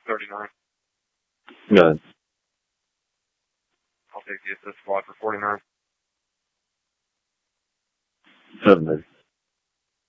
39. Good. I'll take the assist squad for 49. 7.